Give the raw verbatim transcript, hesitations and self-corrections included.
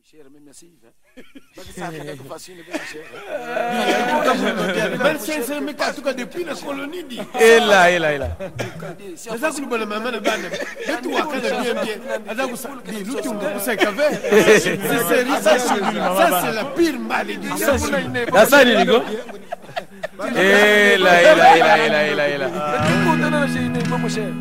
cher, même merci. Ça fait facile, bien cher. Ben c'est mais en tout cas depuis la colonie dit. Et là, et là, et là. C'est ça que nous bonne maman na bana. Et toi quand bien bien. Adaku ça dit nous tu me sais qu'avait. C'est ça c'est la pire malédiction. La ça dit Nico. Et là, et là, et là, et là, et là, et là. Mais tu connais la chérie, mon cher.